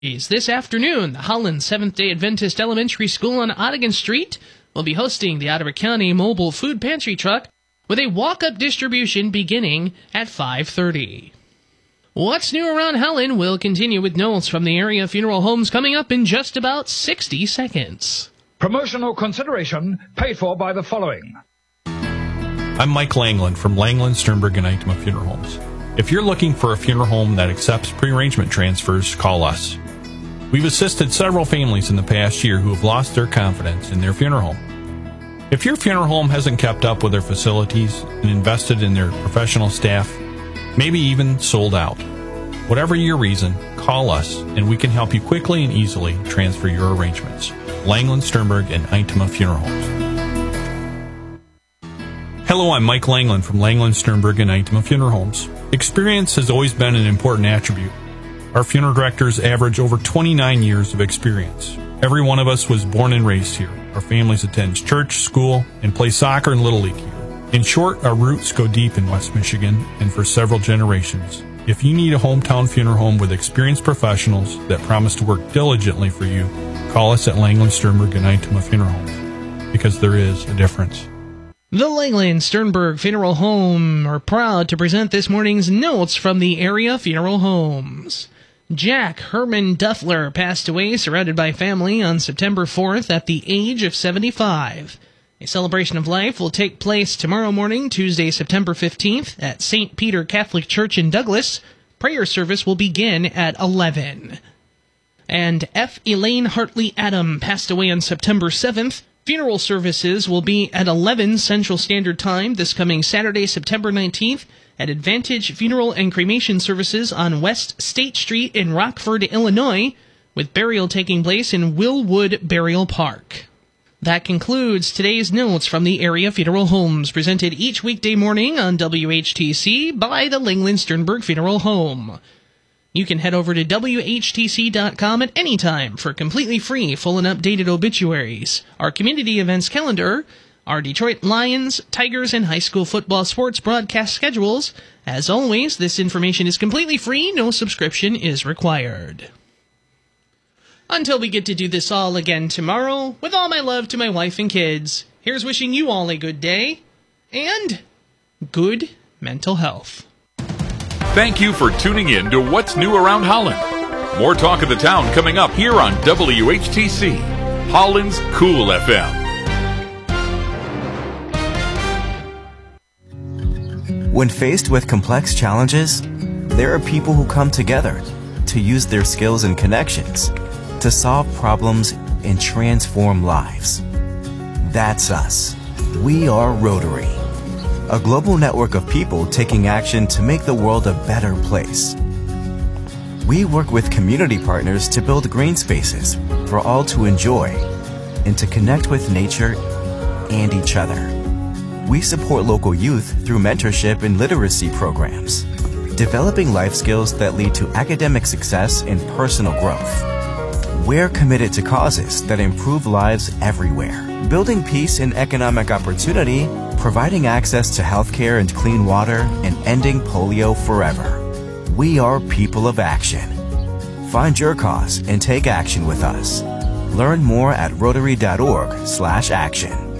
This afternoon, the Holland Seventh-day Adventist Elementary School on Ottigan Street will be hosting the Ottawa County Mobile Food Pantry Truck with a walk-up distribution beginning at 5:30. What's new around Holland will continue with notes from the area funeral homes coming up in just about 60 seconds. Promotional consideration paid for by the following. I'm Mike Langland from Langland, Sternberg, and Eichmann Funeral Homes. If you're looking for a funeral home that accepts pre-arrangement transfers, call us. We've assisted several families in the past year who have lost their confidence in their funeral home. If your funeral home hasn't kept up with their facilities and invested in their professional staff, maybe even sold out, whatever your reason, call us and we can help you quickly and easily transfer your arrangements. Langland, Sternberg, and Eichmann Funeral Homes. Hello, I'm Mike Langland from Langland, Sternberg, and Eichmann Funeral Homes. Experience has always been an important attribute. Our funeral directors average over 29 years of experience. Every one of us was born and raised here. Our families attend church, school, and play soccer and Little League here. In short, our roots go deep in West Michigan and for several generations. If you need a hometown funeral home with experienced professionals that promise to work diligently for you, call us at Langland, Sternberg, and Eichmann Funeral Homes, because there is a difference. The Langland Sternberg Funeral Home are proud to present this morning's notes from the area funeral homes. Jack Herman Duffler passed away surrounded by family on September 4th at the age of 75. A celebration of life will take place tomorrow morning, Tuesday, September 15th, at St. Peter Catholic Church in Douglas. Prayer service will begin at 11. And F. Elaine Hartley Adam passed away on September 7th. Funeral services will be at 11 Central Standard Time this coming Saturday, September 19th, at Advantage Funeral and Cremation Services on West State Street in Rockford, Illinois, with burial taking place in Willwood Burial Park. That concludes today's notes from the area funeral homes, presented each weekday morning on WHTC by the Langland Sternberg Funeral Home. You can head over to WHTC.com at any time for completely free, full and updated obituaries, our community events calendar, our Detroit Lions, Tigers, and high school football sports broadcast schedules. As always, this information is completely free, no subscription is required. Until we get to do this all again tomorrow, with all my love to my wife and kids, here's wishing you all a good day, and good mental health. Thank you for tuning in to What's New Around Holland. More talk of the town coming up here on WHTC, Holland's Cool FM. When faced with complex challenges, there are people who come together to use their skills and connections to solve problems and transform lives. That's us. We are Rotary, a global network of people taking action to make the world a better place. We work with community partners to build green spaces for all to enjoy and to connect with nature and each other. We support local youth through mentorship and literacy programs, developing life skills that lead to academic success and personal growth. We're committed to causes that improve lives everywhere, building peace and economic opportunity, providing access to healthcare and clean water, and ending polio forever. We are people of action. Find your cause and take action with us. Learn more at rotary.org/action.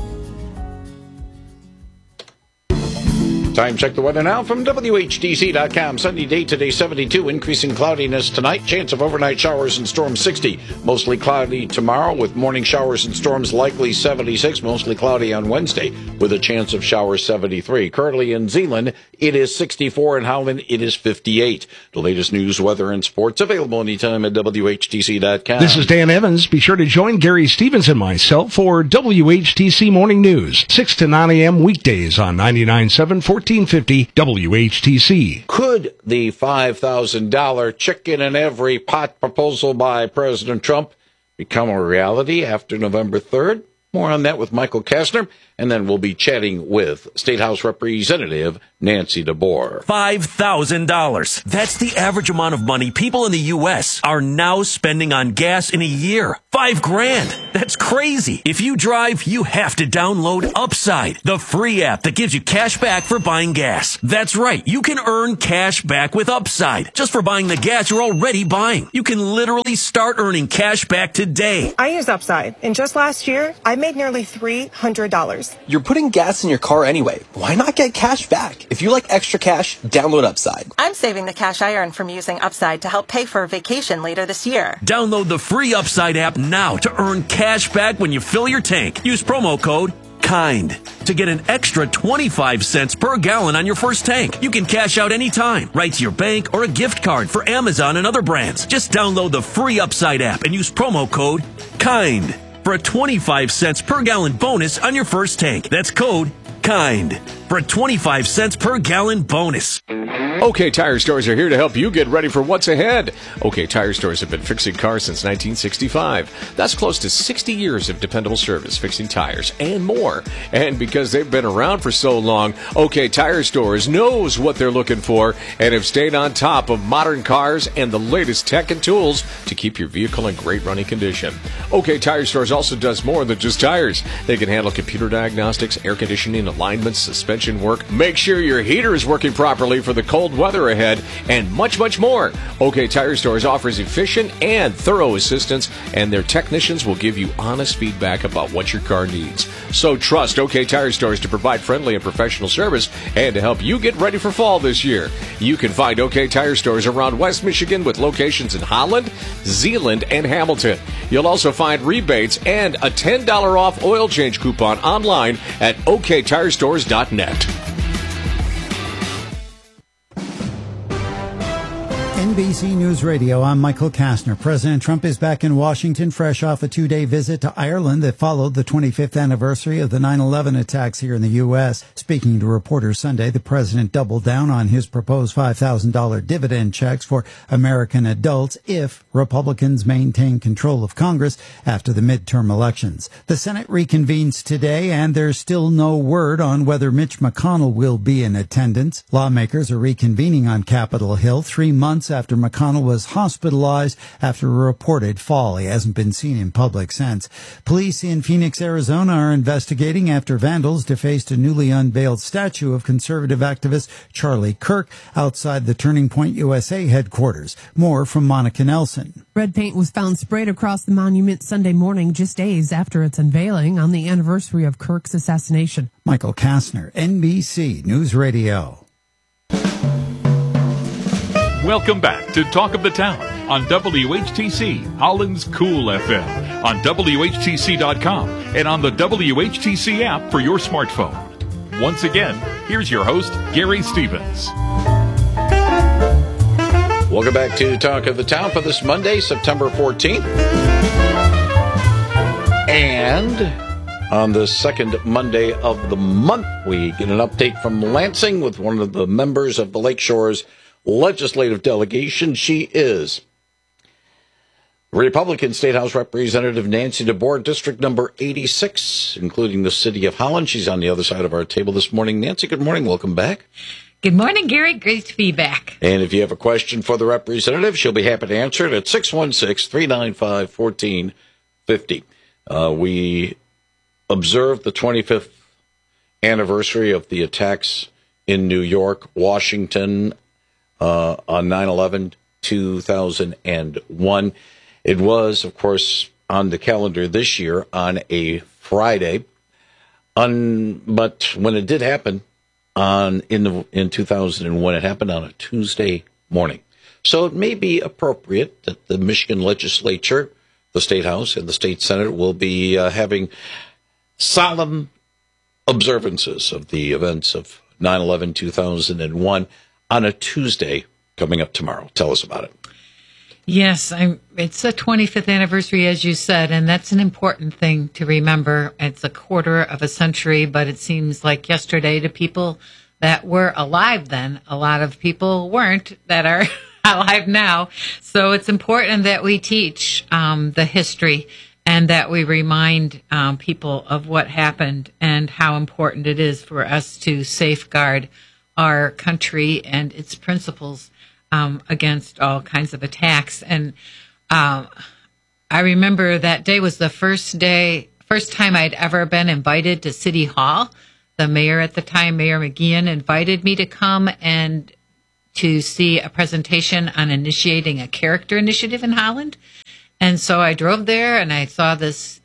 Time check the weather now from WHTC.com. Sunny day today, 72. Increasing cloudiness tonight. Chance of overnight showers and storms, 60. Mostly cloudy tomorrow with morning showers and storms likely 76. Mostly cloudy on Wednesday with a chance of showers 73. Currently in Zeeland, it is 64. In Howland, it is 58. The latest news, weather, and sports available anytime at WHTC.com. This is Dan Evans. Be sure to join Gary Stevens and myself for WHTC Morning News, 6 to 9 a.m. weekdays on 99.7 1450 WHTC. Could the $5,000 chicken in every pot proposal by President Trump become a reality after November 3rd? More on that with Michael Kastner, and then we'll be chatting with State House Representative Nancy DeBoer. $5,000. That's the average amount of money people in the U.S. are now spending on gas in a year. $5,000. That's crazy. If you drive, you have to download Upside, the free app that gives you cash back for buying gas. That's right. You can earn cash back with Upside just for buying the gas you're already buying. You can literally start earning cash back today. I use Upside, and just last year, I made nearly $300. You're putting gas in your car anyway. Why not get cash back? If you like extra cash, download Upside. I'm saving the cash I earn from using Upside to help pay for a vacation later this year. Download the free Upside app now to earn cash back when you fill your tank. Use promo code KIND to get an extra 25 cents per gallon on your first tank. You can cash out anytime, right to your bank or a gift card for Amazon and other brands. Just download the free Upside app and use promo code KIND for a 25 cents per gallon bonus on your first tank. That's code KIND for a 25 cents per gallon bonus. OK Tire Stores are here to help you get ready for what's ahead. OK Tire Stores have been fixing cars since 1965. That's close to 60 years of dependable service, fixing tires and more. And because they've been around for so long, OK Tire Stores knows what they're looking for and have stayed on top of modern cars and the latest tech and tools to keep your vehicle in great running condition. OK Tire Stores also does more than just tires. They can handle computer diagnostics, air conditioning, alignments, suspension work, make sure your heater is working properly for the cold weather ahead, and much, much more. OK Tire Stores offers efficient and thorough assistance, and their technicians will give you honest feedback about what your car needs. So trust OK Tire Stores to provide friendly and professional service and to help you get ready for fall this year. You can find OK Tire Stores around West Michigan with locations in Holland, Zeeland, and Hamilton. You'll also find rebates and a $10 off oil change coupon online at oktirestores.net. NBC News Radio, I'm Michael Kastner. President Trump is back in Washington, fresh off a two-day visit to Ireland that followed the 25th anniversary of the 9/11 attacks here in the U.S. Speaking to reporters Sunday, the president doubled down on his proposed $5,000 dividend checks for American adults if Republicans maintain control of Congress after the midterm elections. The Senate reconvenes today, and there's still no word on whether Mitch McConnell will be in attendance. Lawmakers are reconvening on Capitol Hill 3 months after McConnell was hospitalized after a reported fall. He hasn't been seen in public since. Police in Phoenix, Arizona are investigating after vandals defaced a newly unveiled statue of conservative activist Charlie Kirk outside the Turning Point USA headquarters. More from Monica Nelson. Red paint was found sprayed across the monument Sunday morning, just days after its unveiling on the anniversary of Kirk's assassination. Michael Kastner, NBC News Radio. Welcome back to Talk of the Town on WHTC, Holland's Cool FM, on WHTC.com, and on the WHTC app for your smartphone. Once again, here's your host, Gary Stevens. Welcome back to Talk of the Town for this Monday, September 14th. And on the second Monday of the month, we get an update from Lansing with one of the members of the Lakeshores legislative delegation. She is Republican State House Representative Nancy DeBoer, District Number 86, including the City of Holland. She's on the other side of our table this morning. Nancy, good morning. Welcome back. Good morning, Gary. Great to be back. And if you have a question for the representative, she'll be happy to answer it at 616-395-1450. We observed the 25th anniversary of the attacks in New York, Washington, on 9/11/2001. It was, of course, on the calendar this year on a Friday. But when it did happen in 2001, it happened on a Tuesday morning. So it may be appropriate that the Michigan legislature, the State House, and the State Senate will be having solemn observances of the events of 9/11/2001 on a Tuesday coming up tomorrow. Tell us about it. Yes, it's the 25th anniversary, as you said, and that's an important thing to remember. It's a quarter of a century, but it seems like yesterday to people that were alive then. A lot of people weren't that are alive now. So it's important that we teach the history and that we remind people of what happened and how important it is for us to safeguard our country and its principles against all kinds of attacks. And I remember that day was the first time I'd ever been invited to City Hall. The mayor at the time, Mayor McGeehan, invited me to come and to see a presentation on initiating a character initiative in Holland. And so I drove there and I saw this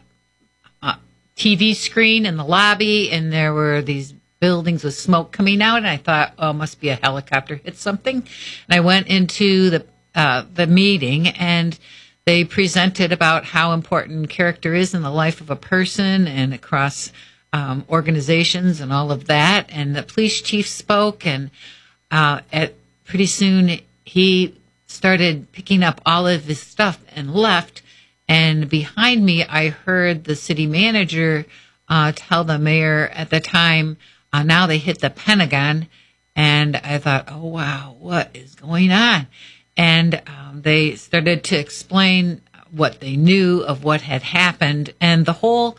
TV screen in the lobby, and there were these buildings with smoke coming out, and I thought, oh, must be a helicopter hit something. And I went into the meeting, and they presented about how important character is in the life of a person and across organizations and all of that. And the police chief spoke, and pretty soon he started picking up all of his stuff and left. And behind me, I heard the city manager tell the mayor at the time, now they hit the Pentagon. And I thought, oh, wow, what is going on? And they started to explain what they knew of what had happened. And the whole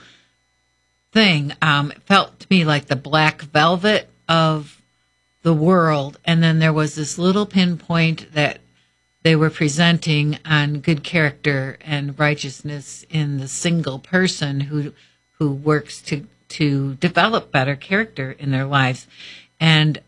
thing felt to me like the black velvet of the world. And then there was this little pinpoint that they were presenting on good character and righteousness in the single person who works to develop better character in their lives. And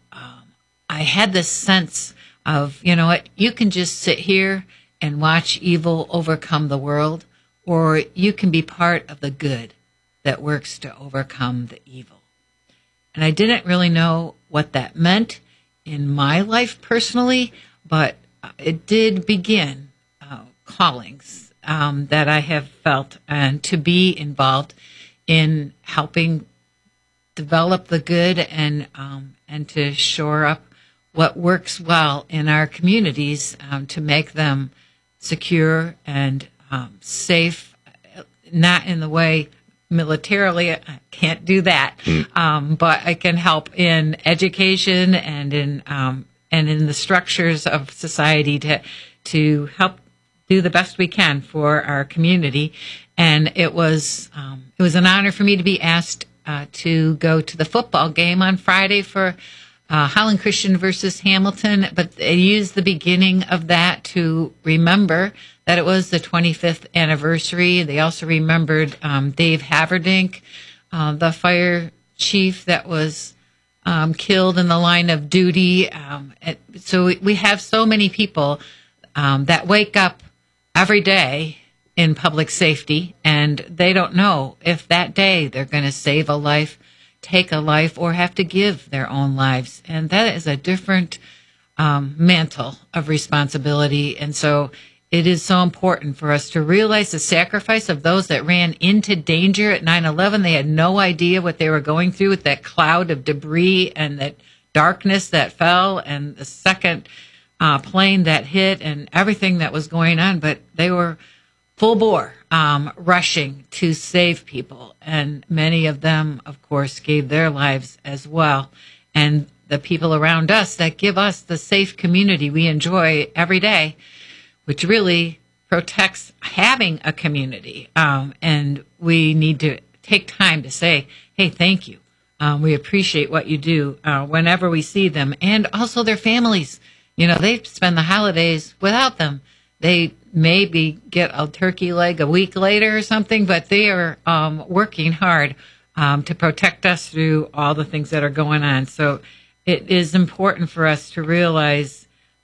I had this sense of, you know what, you can just sit here and watch evil overcome the world, or you can be part of the good that works to overcome the evil. And I didn't really know what that meant in my life personally, but it did begin callings that I have felt, and to be involved in helping develop the good and to shore up what works well in our communities to make them secure and safe, not in the way militarily, I can't do that, but I can help in education and in the structures of society to help do the best we can for our community. And it was an honor for me to be asked to go to the football game on Friday for Holland Christian versus Hamilton, but they used the beginning of that to remember that it was the 25th anniversary. They also remembered Dave Haverdink, the fire chief that was killed in the line of duty. So we have so many people that wake up every day in public safety, and they don't know if that day they're going to save a life, take a life, or have to give their own lives. And that is a different mantle of responsibility. And so it is so important for us to realize the sacrifice of those that ran into danger at 9/11. They had no idea what they were going through with that cloud of debris and that darkness that fell and the second plane that hit and everything that was going on. But they were full bore, rushing to save people. And many of them, of course, gave their lives as well. And the people around us that give us the safe community we enjoy every day, which really protects having a community. And we need to take time to say, hey, thank you. We appreciate what you do whenever we see them. And also their families. You know, they spend the holidays without them. They maybe get a turkey leg a week later or something, but they are working hard to protect us through all the things that are going on. So it is important for us to realize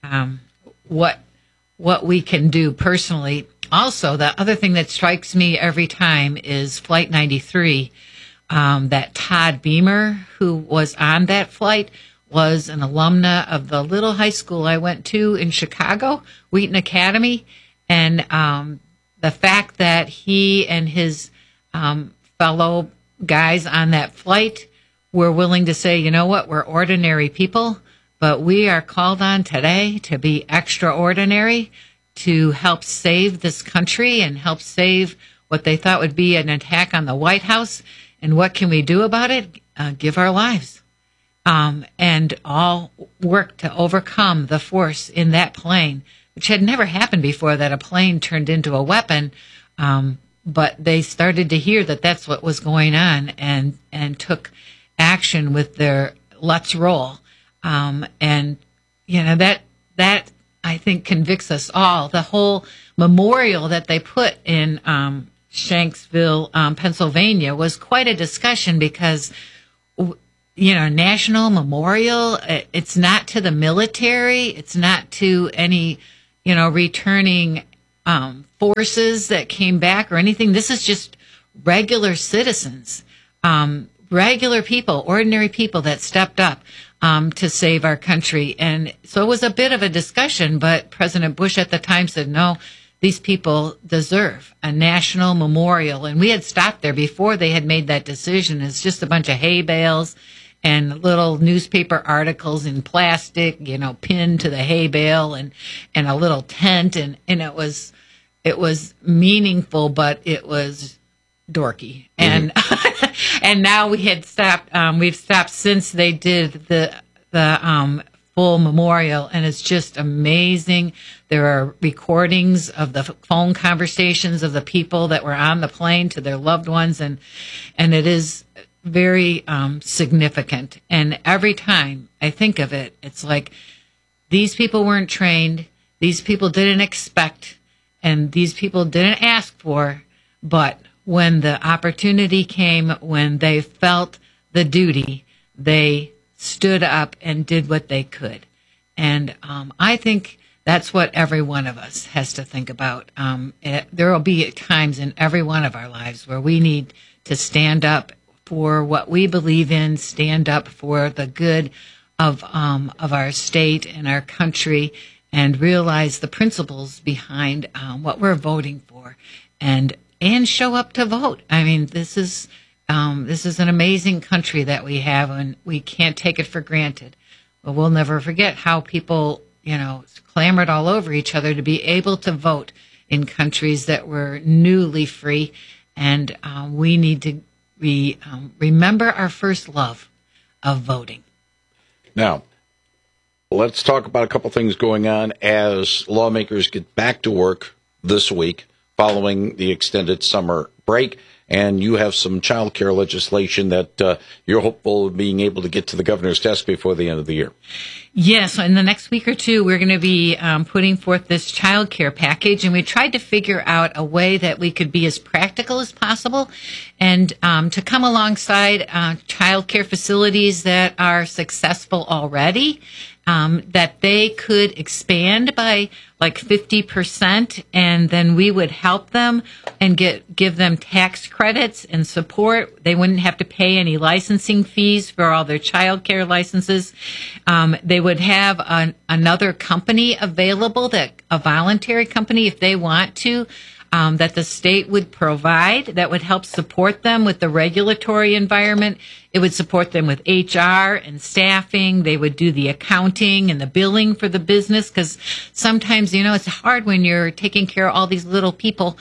what we can do personally. Also, the other thing that strikes me every time is Flight 93. That Todd Beamer, who was on that flight, was an alumna of the little high school I went to in Chicago, Wheaton Academy. And the fact that he and his fellow guys on that flight were willing to say, you know what, we're ordinary people, but we are called on today to be extraordinary, to help save this country and help save what they thought would be an attack on the White House. And what can we do about it? Give our lives. And all work to overcome the force in that plane, which had never happened before, that a plane turned into a weapon. but they started to hear that that's what was going on and took action with their let's roll. And, that I think convicts us all. The whole memorial that they put in Shanksville, Pennsylvania was quite a discussion because, national memorial, it's not to the military. It's not to any, returning forces that came back or anything. This is just regular citizens, regular people, ordinary people that stepped up to save our country. And so it was a bit of a discussion, but President Bush at the time said, no, these people deserve a national memorial. And we had stopped there before they had made that decision. It's just a bunch of hay bales and little newspaper articles in plastic, pinned to the hay bale and a little tent. And it was meaningful, but it was dorky. And and now we had stopped. We've stopped since they did the full memorial, and it's just amazing. There are recordings of the phone conversations of the people that were on the plane to their loved ones, and it is very significant. And every time I think of it, it's like these people weren't trained, these people didn't expect, and these people didn't ask for, but when the opportunity came, when they felt the duty, they stood up and did what they could. And I think that's what every one of us has to think about. There will be times in every one of our lives where we need to stand up for what we believe in, stand up for the good of our state and our country, and realize the principles behind what we're voting for, and show up to vote. I mean, this is an amazing country that we have, and we can't take it for granted. But we'll never forget how people, clamored all over each other to be able to vote in countries that were newly free. And we need to remember our first love of voting. Now, let's talk about a couple things going on as lawmakers get back to work this week following the extended summer break. And you have some child care legislation that you're hopeful of being able to get to the governor's desk before the end of the year. Yes, in the next week or two, we're going to be putting forth this child care package, and we tried to figure out a way that we could be as practical as possible and to come alongside child care facilities that are successful already, that they could expand by like 50%, and then we would help them and give them tax credits and support. They wouldn't have to pay any licensing fees for all their child care licenses. They would have another company available, a voluntary company if they want to, that the state would provide, that would help support them with the regulatory environment. It would support them with HR and staffing. They would do the accounting and the billing for the business, because sometimes, it's hard when you're taking care of all these little people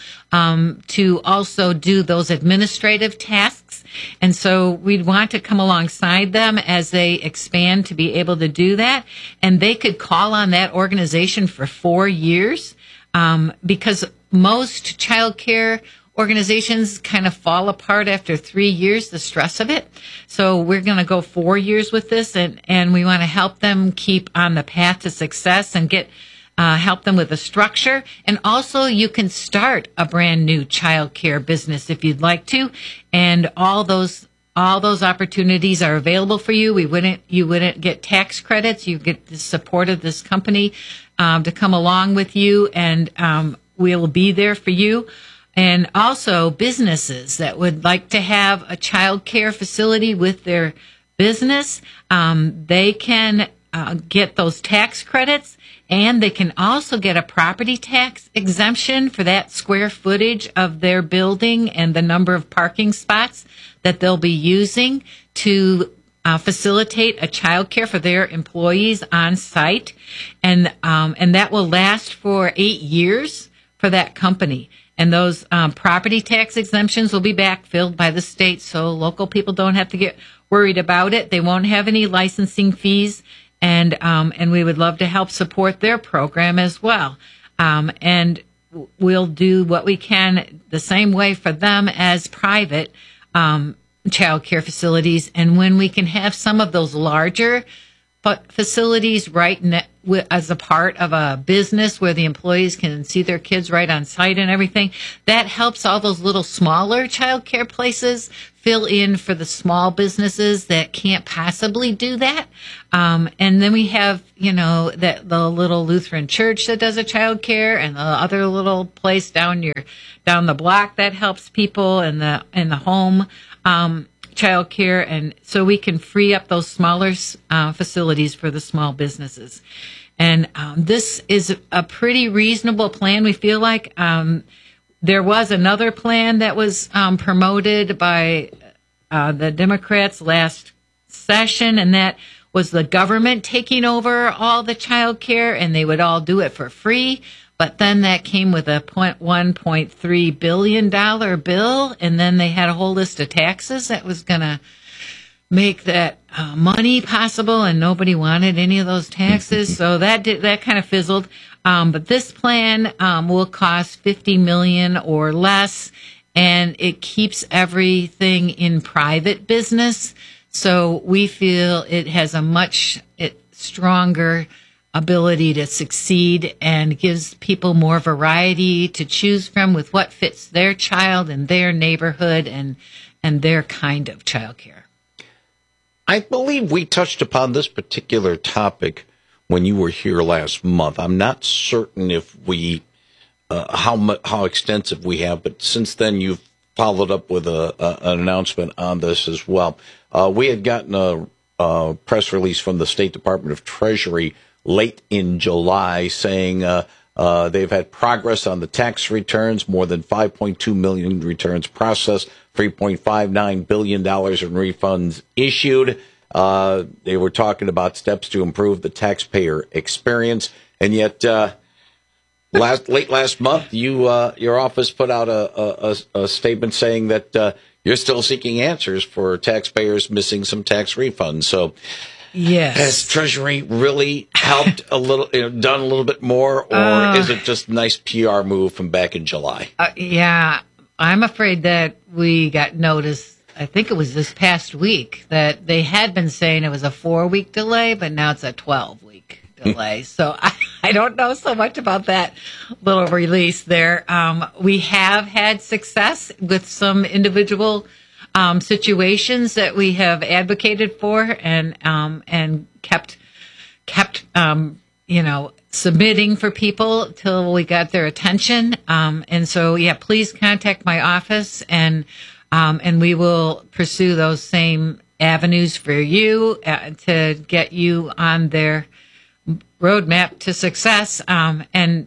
to also do those administrative tasks. And so we'd want to come alongside them as they expand to be able to do that. And they could call on that organization for 4 years, because most child care organizations kind of fall apart after 3 years, the stress of it. So we're going to go 4 years with this, and we want to help them keep on the path to success and help them with a structure. And also you can start a brand new child care business if you'd like to. And all those opportunities are available for you. You wouldn't get tax credits. You get the support of this company to come along with you, and we'll be there for you. And also businesses that would like to have a child care facility with their business, they can get those tax credits, and they can also get a property tax exemption for that square footage of their building and the number of parking spots that they'll be using to facilitate a child care for their employees on site. And that will last for 8 years for that company. And those property tax exemptions will be backfilled by the state, so local people don't have to get worried about it. They won't have any licensing fees, and we would love to help support their program as well. And we'll do what we can the same way for them as private child care facilities. And when we can have some of those larger facilities as a part of a business where the employees can see their kids right on site and everything, that helps all those little smaller child care places fill in for the small businesses that can't possibly do that. And then we have, the little Lutheran church that does a child care, and the other little place down the block that helps people in the home child care. And so we can free up those smaller facilities for the small businesses. And this is a pretty reasonable plan, we feel like. There was another plan that was promoted by the Democrats last session, and that was the government taking over all the child care, and they would all do it for free. But then that came with a $1.3 billion bill, and then they had a whole list of taxes that was going to make that money possible, and nobody wanted any of those taxes, so that kind of fizzled. But this plan will cost $50 million or less, and it keeps everything in private business. So we feel it has a much stronger ability to succeed and gives people more variety to choose from with what fits their child and their neighborhood and their kind of childcare. I believe we touched upon this particular topic when you were here last month. I'm not certain if we how extensive we have, but since then you've followed up with an announcement on this as well. We had gotten a press release from the State Department of Treasury late in July saying they've had progress on the tax returns, more than 5.2 million returns processed, $3.59 billion in refunds issued. They were talking about steps to improve the taxpayer experience, and yet late last month, your office put out a statement saying that you're still seeking answers for taxpayers missing some tax refunds. So, yes, has Treasury really helped a little, done a little bit more, or is it just a nice PR move from back in July? Yeah, I'm afraid that we got notice. I think it was this past week that they had been saying it was a 4-week delay, but now it's a 12-week delay. So I don't know so much about that little release there. We have had success with some individual situations that we have advocated for and kept submitting for people till we got their attention. And so, please contact my office and we will pursue those same avenues for you to get you on their roadmap to success. I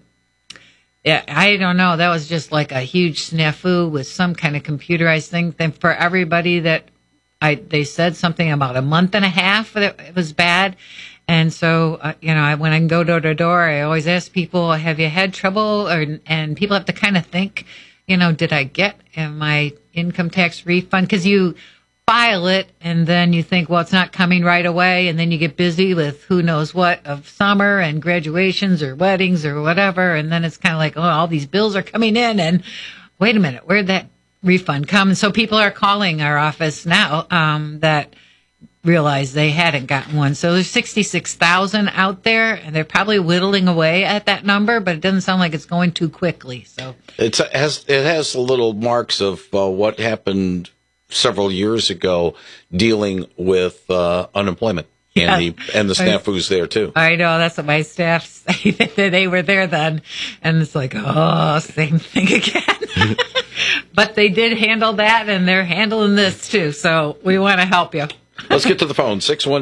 don't know. That was just like a huge snafu with some kind of computerized thing. Then for everybody they said something about a month and a half that it was bad. And so, when I go door to door, I always ask people, have you had trouble? And people have to kind of think, did I get my income tax refund? Because you file it and then you think, well, it's not coming right away. And then you get busy with who knows what of summer and graduations or weddings or whatever. And then it's kind of like, oh, all these bills are coming in. And wait a minute, where'd that refund come? And so people are calling our office now that realize they hadn't gotten one. So there's 66,000 out there, and they're probably whittling away at that number, but it doesn't sound like it's going too quickly. So it has a little marks of what happened several years ago dealing with unemployment and the snafus there too. I know, that's what my staff say, that they were there then, and it's like, oh, same thing again. But they did handle that, and they're handling this too. So we want to help you. Let's get to the phone,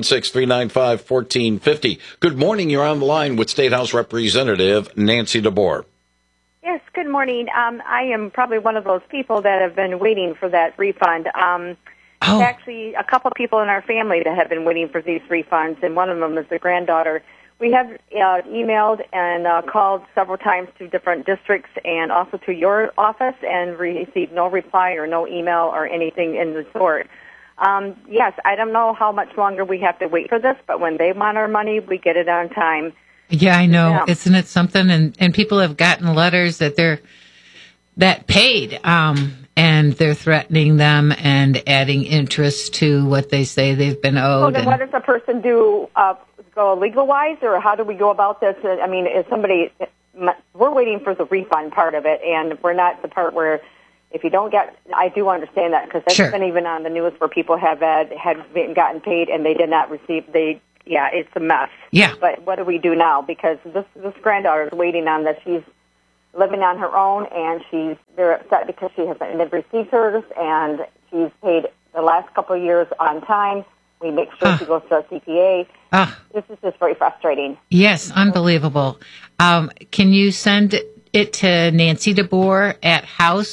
616-395-1450. Good morning. You're on the line with State House Representative Nancy DeBoer. Yes, good morning. I am probably one of those people that have been waiting for that refund. Actually, a couple of people in our family that have been waiting for these refunds, and one of them is the granddaughter. We have emailed and called several times to different districts and also to your office and received no reply or no email or anything in the sort. Yes, I don't know how much longer we have to wait for this, but when they want our money, we get it on time. Yeah, I know. Yeah. Isn't it something? And people have gotten letters that paid, and they're threatening them and adding interest to what they say they've been owed. So then what does a person do, go legal-wise, or how do we go about this? I mean, is somebody, we're waiting for the refund part of it, and we're not the part where if you don't get, I do understand that, because that's been even on the news where people have gotten paid and they did not receive, it's a mess. Yeah. But what do we do now? Because this granddaughter is waiting on this. She's living on her own, and they're upset because she hasn't received hers, and she's paid the last couple of years on time. We make sure she goes to a CPA. This is just very frustrating. Yes, unbelievable. Can you send it to Nancy DeBoer at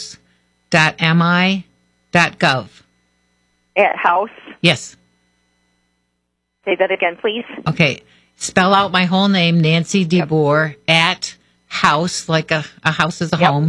house.mi.gov? At house? Yes. Say that again, please. Okay. Spell out my whole name, Nancy DeBoer, at house, like a house is a home,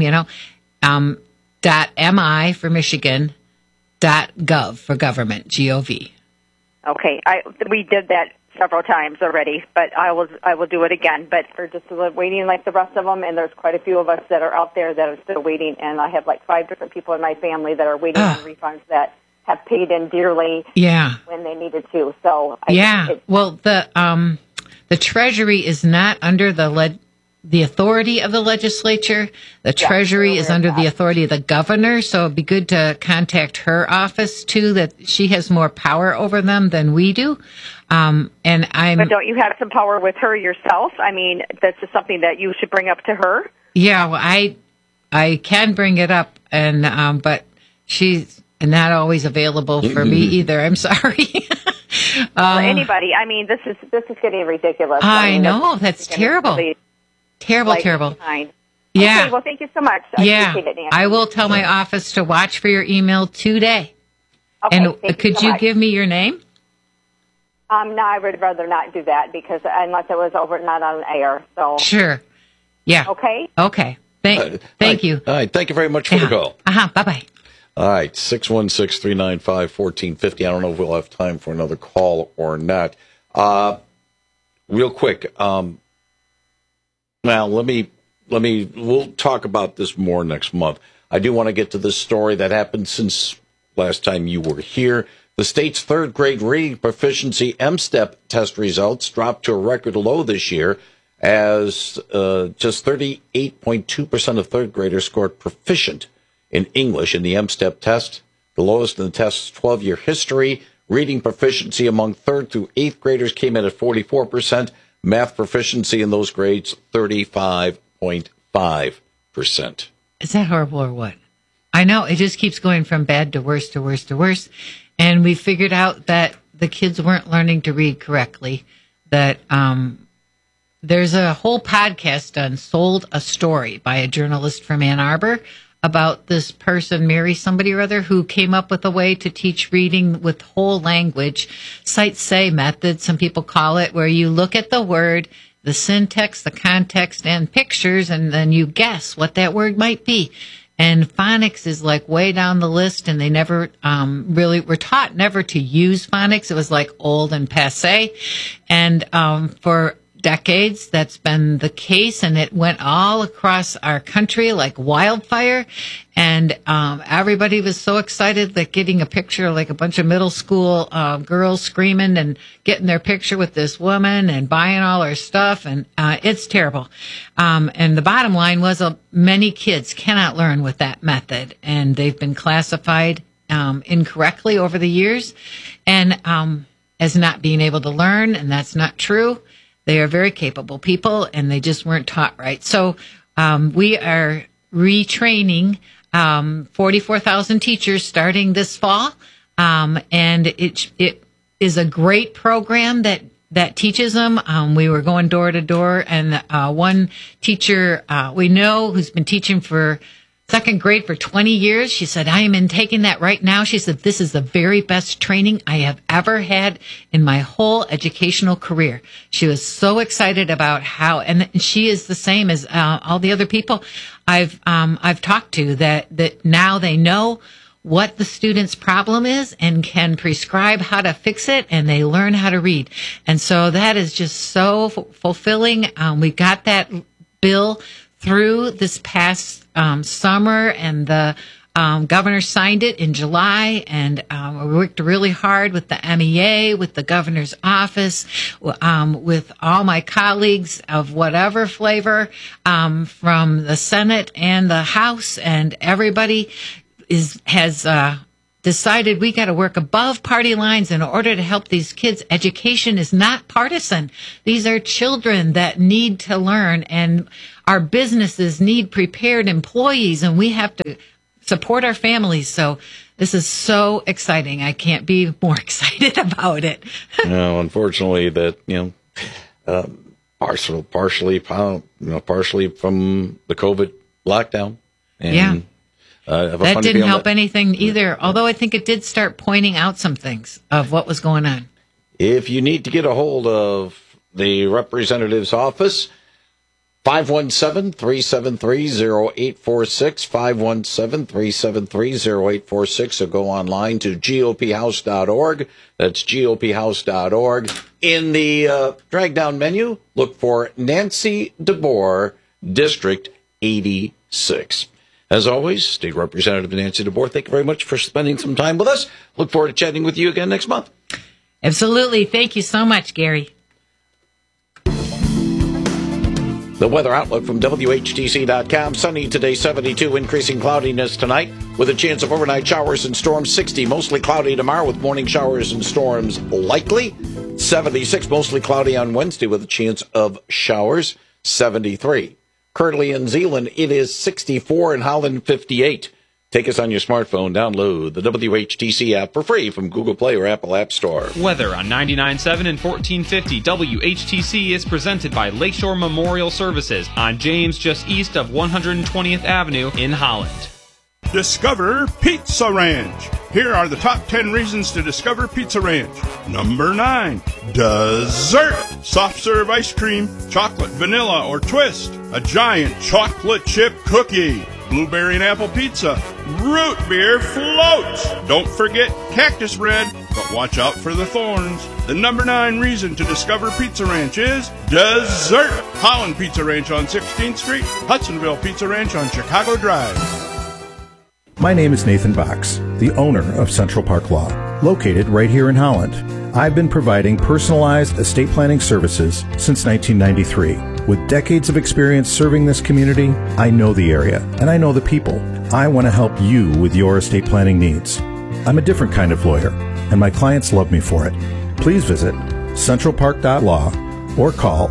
.mi for Michigan, .gov for government, G-O-V. Okay. We did that several times already, but I will do it again. But we're just waiting like the rest of them, and there's quite a few of us that are out there that are still waiting, and I have like 5 different people in my family that are waiting on refunds that have paid in dearly when they needed to. So well, the Treasury is not under the authority of the legislature. The Treasury is under the authority of the governor, so it'd be good to contact her office too, that she has more power over them than we do. But don't you have some power with her yourself? I mean, that's just something that you should bring up to her. Yeah, well, I can bring it up, but she's not always available for me either. I'm sorry. Anybody. I mean, this is getting ridiculous. I know, that's terrible. Really terrible. Yeah. Okay, well, thank you so much. I appreciate it, Nancy. I will tell my office to watch for your email today. Okay, and could you give me your name? No, I would rather not do that because unless it was not on air. So sure. Yeah. Okay. Okay. Thank you. All right. Thank you very much for the call. Bye-bye. All right. 616-395-1450. I don't know if we'll have time for another call or not. Real quick. Now, we'll talk about this more next month. I do want to get to this story that happened since last time you were here. The state's third grade reading proficiency M-STEP test results dropped to a record low this year as just 38.2% of third graders scored proficient in English in the M-STEP test, the lowest in the test's 12-year history. Reading proficiency among 3rd through 8th graders came in at 44%. Math proficiency in those grades, 35.5%. Is that horrible or what? I know. It just keeps going from bad to worse to worse to worse. And we figured out that the kids weren't learning to read correctly. That there's a whole podcast done, Sold a Story, by a journalist from Ann Arbor about this person, Mary somebody or other, who came up with a way to teach reading with whole language, cite-say method, some people call it, where you look at the word, the syntax, the context, and pictures, and then you guess what that word might be. And phonics is like way down the list, and they never really were taught never to use phonics. It was like old and passé. And for decades, that's been the case, and it went all across our country like wildfire. And everybody was so excited that getting a picture, like a bunch of middle school girls screaming and getting their picture with this woman and buying all her stuff, and it's terrible. And the bottom line was many kids cannot learn with that method, and they've been classified incorrectly over the years and as not being able to learn, and that's not true. They are very capable people, and they just weren't taught right. So we are retraining 44,000 teachers starting this fall, and it is a great program that teaches them. We were going door to door, and one teacher we know who's been teaching for second grade for 20 years. She said, I am taking that right now. She said, this is the very best training I have ever had in my whole educational career. She was so excited about how, and she is the same as all the other people I've talked to that now they know what the student's problem is and can prescribe how to fix it, and they learn how to read. And so that is just so fulfilling. We got that bill through this past summer, and the governor signed it in July, and we worked really hard with the MEA, with the governor's office, with all my colleagues of whatever flavor, from the Senate and the House, and everybody has decided we got to work above party lines in order to help these kids. Education is not partisan. These are children that need to learn, and our businesses need prepared employees, and we have to support our families. So this is so exciting. I can't be more excited about it. No, unfortunately, that partially from the COVID lockdown. And, that didn't help anything either. Although I think it did start pointing out some things of what was going on. If you need to get a hold of the representative's office, 517-373-0846, 517-373-0846, or go online to gophouse.org. That's gophouse.org. In the drag-down menu, look for Nancy DeBoer, District 86. As always, State Representative Nancy DeBoer, thank you very much for spending some time with us. Look forward to chatting with you again next month. Absolutely. Thank you so much, Gary. The weather outlook from WHTC.com. Sunny today, 72. Increasing cloudiness tonight with a chance of overnight showers and storms, 60. Mostly cloudy tomorrow with morning showers and storms likely. 76. Mostly cloudy on Wednesday with a chance of showers, 73. Currently in Zeeland, it is 64, in Holland, 58. Take us on your smartphone. Download the WHTC app for free from Google Play or Apple App Store. Weather on 99.7 and 1450 WHTC is presented by Lakeshore Memorial Services on James, just east of 120th Avenue in Holland. Discover Pizza Ranch. Here are the top 10 reasons to discover Pizza Ranch. Number 9, dessert. Soft serve ice cream, chocolate, vanilla, or twist. A giant chocolate chip cookie. Blueberry and apple pizza. Root beer float. Don't forget cactus bread, but watch out for the thorns. The number 9 reason to discover Pizza Ranch is dessert. Holland Pizza Ranch on 16th Street. Hudsonville Pizza Ranch on Chicago Drive. My name is Nathan Box, the owner of Central Park Law, located right here in Holland. I've been providing personalized estate planning services since 1993. With decades of experience serving this community, I know the area and I know the people. I want to help you with your estate planning needs. I'm a different kind of lawyer, and my clients love me for it. Please visit centralpark.law or call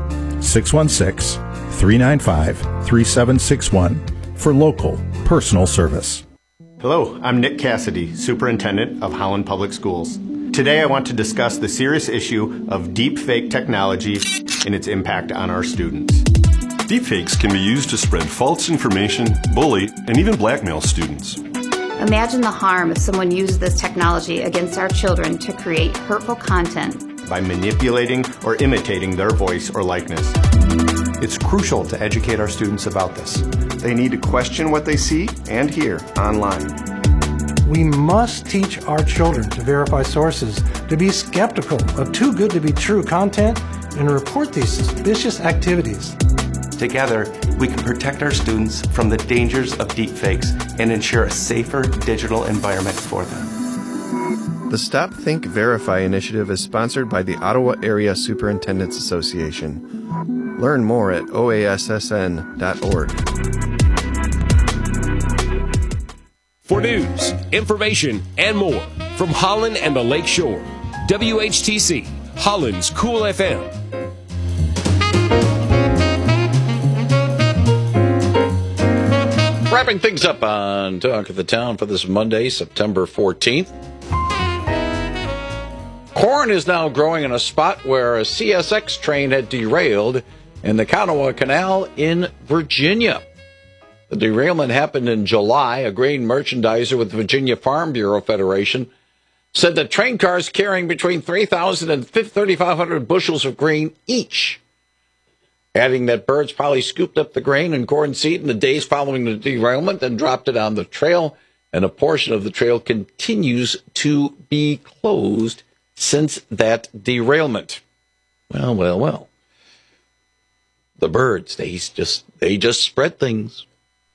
616-395-3761 for local personal service. Hello, I'm Nick Cassidy, Superintendent of Holland Public Schools. Today I want to discuss the serious issue of deepfake technology and its impact on our students. Deepfakes can be used to spread false information, bully, and even blackmail students. Imagine the harm if someone uses this technology against our children to create hurtful content by manipulating or imitating their voice or likeness. It's crucial to educate our students about this. They need to question what they see and hear online. We must teach our children to verify sources, to be skeptical of too good to be true content, and report these suspicious activities. Together, we can protect our students from the dangers of deepfakes and ensure a safer digital environment for them. The Stop, Think, Verify initiative is sponsored by the Ottawa Area Superintendents Association. Learn more at oassn.org. For news, information, and more from Holland and the Lake Shore, WHTC, Holland's Cool FM. Wrapping things up on Talk of the Town for this Monday, September 14th. Corn is now growing in a spot where a CSX train had derailed in the Kanawha Canal in Virginia. The derailment happened in July. A grain merchandiser with the Virginia Farm Bureau Federation said that train cars carrying between 3,000 and 3,500 bushels of grain each, adding that birds probably scooped up the grain and corn seed in the days following the derailment and dropped it on the trail, and a portion of the trail continues to be closed since that derailment. Well. The birds, they just spread things.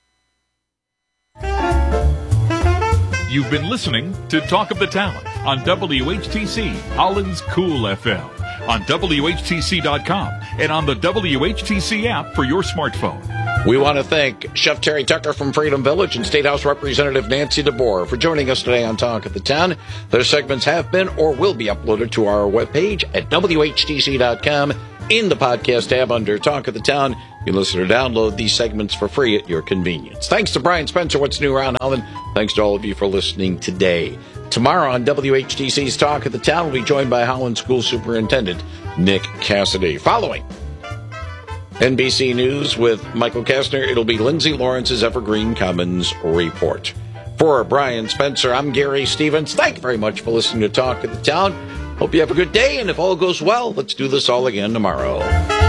You've been listening to Talk of the Town on WHTC, Holland's Cool FM, on WHTC.com, and on the WHTC app for your smartphone. We want to thank Chef Terry Tucker from Freedom Village and State House Representative Nancy DeBoer for joining us today on Talk of the Town. Their segments have been or will be uploaded to our webpage at WHTC.com in the podcast tab under Talk of the Town. You can listen or download these segments for free at your convenience. Thanks to Brian Spencer, What's New Around Holland. Thanks to all of you for listening today. Tomorrow on WHTC's Talk of the Town, we'll be joined by Holland School Superintendent Nick Cassidy. Following NBC News with Michael Kastner, it'll be Lindsay Lawrence's Evergreen Commons Report. For Brian Spencer, I'm Gary Stevens. Thank you very much for listening to Talk of the Town. Hope you have a good day, and if all goes well, let's do this all again tomorrow.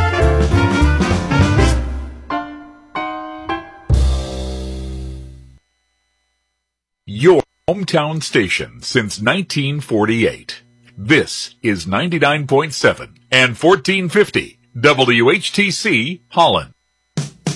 Your hometown station since 1948. This is 99.7 and 1450 WHTC Holland.